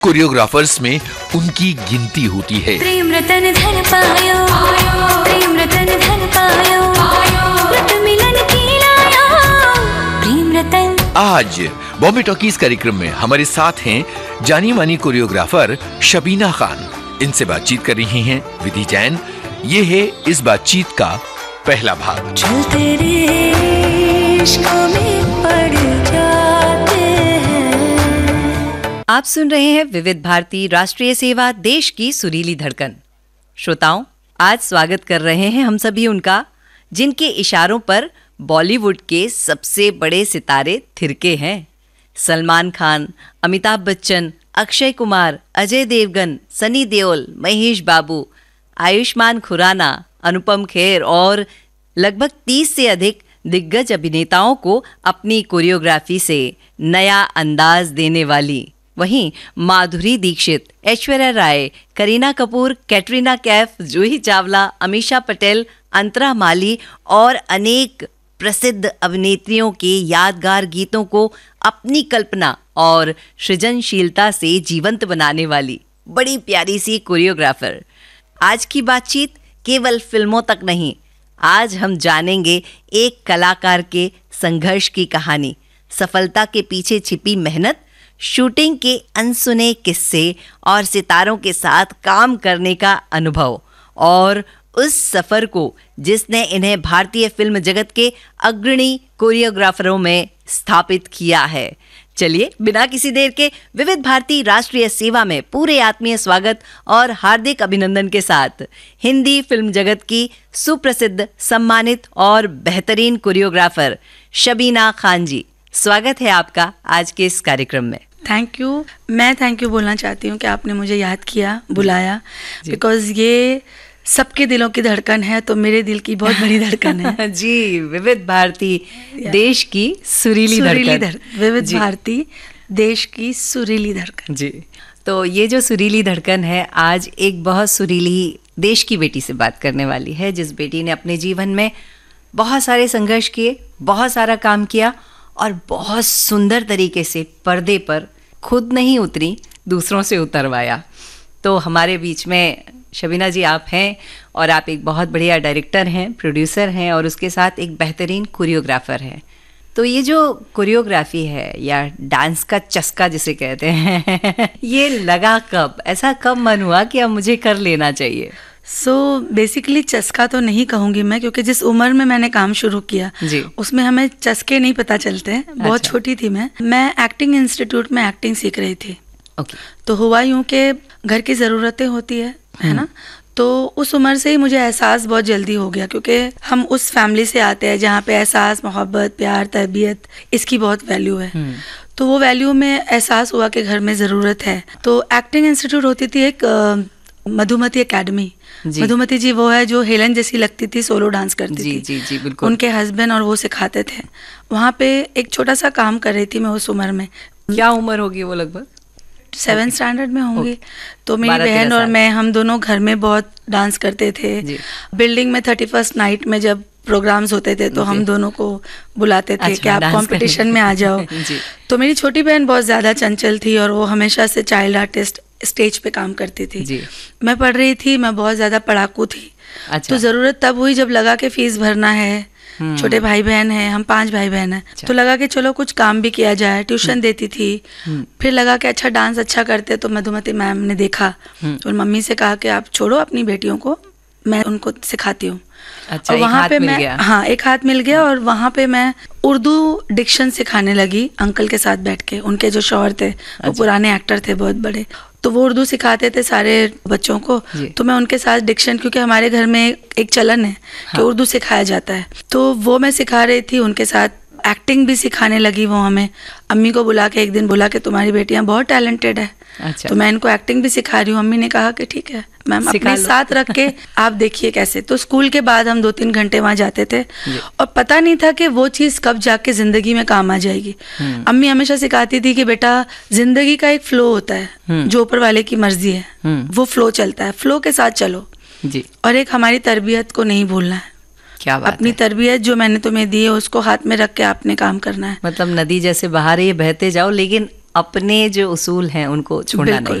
Choreographers में उनकी गिनती होती है। प्रेम रतन धन पायो, प्रेम रतन धन पायो, रत मिलन की लायो, प्रेम रतन। आज बॉम्बे टॉकीज कार्यक्रम में हमारे साथ हैं जानी मानी कोरियोग्राफर शबीना खान। इनसे बातचीत कर रही हैं विधि जैन। ये है इस बातचीत का पहला भाग। चलते रे इश्क़ों में पड़ जाते हैं। आप सुन रहे हैं विविध भारती राष्ट्रीय सेवा, देश की सुरीली धड़कन। श्रोताओं, आज स्वागत कर रहे हैं हम सभी उनका, जिनके इशारों पर बॉलीवुड के सबसे बड़े सितारे थिरके हैं। सलमान खान, अमिताभ बच्चन, अक्षय कुमार, अजय देवगन, सनी देओल, महेश बाबू, आयुष्मान खुराना, अनुपम खेर और लगभग 30 से अधिक दिग्गज अभिनेताओं को अपनी कोरियोग्राफी से नया अंदाज देने वाली, वहीं माधुरी दीक्षित, ऐश्वर्या राय, करीना कपूर, कैटरीना कैफ, जूही चावला, अमीषा पटेल, अंतरा माली और अनेक प्रसिद्ध अभिनेत्रियों के यादगार गीतों को अपनी कल्पना और सृजनशीलता से जीवंत बनाने वाली बड़ी प्यारी सी कोरियोग्राफर। आज की बातचीत केवल फिल्मों तक नहीं, आज हम जानेंगे एक कलाकार के संघर्ष की कहानी, सफलता के पीछे छिपी मेहनत, शूटिंग के अनसुने किस्से और सितारों के साथ काम करने का अनुभव, और उस सफर को जिसने इन्हें भारतीय फिल्म जगत के अग्रणी कोरियोग्राफरों में स्थापित किया है। चलिए बिना किसी देर के विविध भारती राष्ट्रीय सेवा में पूरे आत्मीय स्वागत और हार्दिक अभिनंदन के साथ हिंदी फिल्म जगत की सुप्रसिद्ध, सम्मानित और बेहतरीन कोरियोग्राफर शबीना खान जी, स्वागत है आपका आज के इस कार्यक्रम में। Thank you. मैं थैंक यू बोलना चाहती हूँ कि आपने मुझे याद किया, बुलाया, बिकॉज ये सबके दिलों की धड़कन है, तो मेरे दिल की बहुत बड़ी धड़कन है। जी, विविध भारती देश की सुरीली धड़कन। विविध भारती देश की सुरीली धड़कन। जी, तो ये जो सुरीली धड़कन है, आज एक बहुत सुरीली देश की बेटी से बात करने वाली है, जिस बेटी ने अपने जीवन में बहुत सारे संघर्ष किए, बहुत सारा काम किया और बहुत सुंदर तरीके से पर्दे पर खुद नहीं उतरी, दूसरों से उतरवाया। तो हमारे बीच में शबीना जी आप हैं, और आप एक बहुत बढ़िया डायरेक्टर हैं, प्रोड्यूसर हैं, और उसके साथ एक बेहतरीन कोरियोग्राफर हैं। तो ये जो कोरियोग्राफी है या डांस का चस्का जिसे कहते हैं ये लगा कब, ऐसा कब मन हुआ कि अब मुझे कर लेना चाहिए? बेसिकली चस्का तो नहीं कहूँगी मैं, क्योंकि जिस उम्र में मैंने काम शुरू किया उसमें हमें चस्के नहीं पता चलते हैं। बहुत छोटी थी मैं एक्टिंग इंस्टीट्यूट में एक्टिंग सीख रही थी। तो हुआ यूँ कि घर की ज़रूरतें होती है ना, तो उस उम्र से ही मुझे एहसास बहुत जल्दी हो गया, क्योंकि हम उस फैमिली से आते हैं जहाँ पे एहसास, मोहब्बत, प्यार, तरबियत, इसकी बहुत वैल्यू है। तो वो वैल्यू में एहसास हुआ कि घर में ज़रूरत है। तो एक्टिंग इंस्टीट्यूट होती थी एक मधुमती एकेडमी। मधुमती जी वो है जो हेलन जैसी लगती थी, सोलो डांस करती थी। जी, बिल्कुल। उनके हस्बैंड और वो सिखाते थे। वहाँ पे एक छोटा सा काम कर रही थी मैं उस उम्र में। क्या उम्र होगी वो? लगभग 7th स्टैंडर्ड में होंगी। तो मेरी बहन और मैं, हम दोनों घर में बहुत डांस करते थे। बिल्डिंग में 31st नाइट में जब प्रोग्राम्स होते थे तो हम दोनों को बुलाते थे कि आप कंपटीशन में आ जाओ। तो मेरी छोटी बहन बहुत ज़्यादा चंचल थी और वो हमेशा से चाइल्ड आर्टिस्ट स्टेज पे काम करती थी। मैं पढ़ रही थी, मैं बहुत ज़्यादा पढ़ाकू थी। तो ज़रूरत तब हुई जब लगा कि फीस भरना है, छोटे भाई बहन हैं, हम 5 भाई बहन हैं। तो लगा कि चलो कुछ काम भी किया जाए। ट्यूशन देती थी। फिर लगा कि अच्छा डांस अच्छा करते, तो मधुमती मैम ने देखा और मम्मी से कहा कि आप छोड़ो अपनी बेटियों को, मैं उनको सिखाती हूँ। अच्छा, और वहाँ पे मैं एक हाथ मिल गया और वहाँ पे मैं उर्दू डिक्शन सिखाने लगी अंकल के साथ बैठ के। उनके जो शौहर थे वो पुराने एक्टर थे बहुत बड़े, तो वो उर्दू सिखाते थे सारे बच्चों को। तो मैं उनके साथ डिक्शन, क्योंकि हमारे घर में एक चलन है कि उर्दू सिखाया जाता है, तो वो मैं सिखा रही थी। उनके साथ एक्टिंग भी सिखाने लगी वो हमें। अम्मी को बुला के एक दिन बोला कि तुम्हारी बेटियां बहुत टैलेंटेड है। तो मैं इनको एक्टिंग भी सिखा रही हूँ। अम्मी ने कहा कि ठीक है मैम, अपने साथ रख के आप देखिए कैसे। तो स्कूल के बाद हम 2-3 घंटे वहाँ जाते थे और पता नहीं था कि वो चीज़ कब जाके जिंदगी में काम आ जाएगी। अम्मी हमेशा सिखाती थी कि बेटा जिंदगी का एक फ्लो होता है, जो ऊपर वाले की मर्जी है वो फ्लो चलता है, फ्लो के साथ चलो। और एक हमारी तरबियत को नहीं भूलना है। क्या बात अपनी है। तरबियत जो मैंने तुम्हें दी है उसको हाथ में रख के आपने काम करना है। मतलब नदी जैसे बहा रही है, बहते जाओ, लेकिन अपने जो उसूल हैं उनको छोड़ना बिल्कुल। नहीं